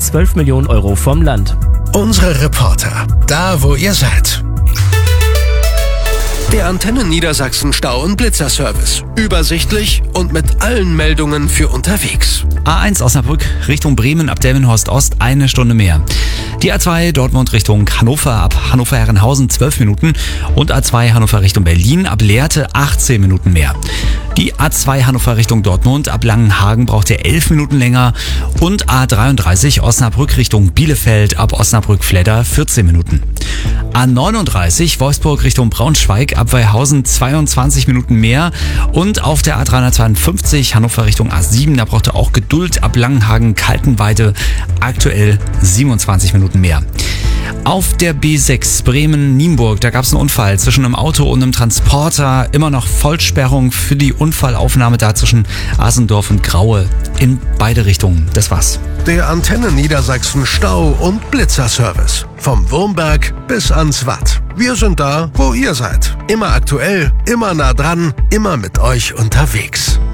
12 Millionen Euro vom Land. Unsere Reporter, da wo ihr seid. Der Antenne Niedersachsen Stau- und Blitzerservice. Übersichtlich und mit allen Meldungen für unterwegs. A1 Osnabrück Richtung Bremen ab Delmenhorst Ost 1 Stunde mehr. Die A2 Dortmund Richtung Hannover ab Hannover-Herrenhausen 12 Minuten und A2 Hannover Richtung Berlin ab Lehrte 18 Minuten mehr. Die A2 Hannover Richtung Dortmund ab Langenhagen braucht ihr 11 Minuten länger und A33 Osnabrück Richtung Bielefeld ab Osnabrück-Fledder 14 Minuten. A39 Wolfsburg Richtung Braunschweig ab Weihausen 22 Minuten mehr und auf der A352 Hannover Richtung A7, da braucht ihr auch Geduld ab Langenhagen-Kaltenweide aktuell 27 Minuten mehr. Auf der B6 Bremen-Nienburg, da gab es einen Unfall zwischen einem Auto und einem Transporter. Immer noch Vollsperrung für die Unfallaufnahme da zwischen Asendorf und Graue in beide Richtungen. Das war's. Der Antenne Niedersachsen Stau- und Blitzerservice. Vom Wurmberg bis ans Watt. Wir sind da, wo ihr seid. Immer aktuell, immer nah dran, immer mit euch unterwegs.